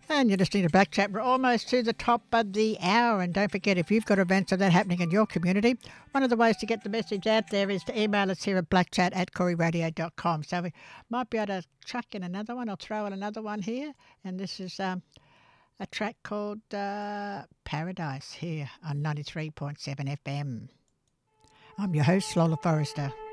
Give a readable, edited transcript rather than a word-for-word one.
And you're listening to Black Chat. We're almost to the top of the hour. And don't forget, if you've got events of that happening in your community, one of the ways to get the message out there is to email us here at blackchat@corrieradio.com. So we might be able to chuck in another one. I'll throw in another one here. And this is a track called Paradise here on 93.7 FM. I'm your host, Lola Forrester.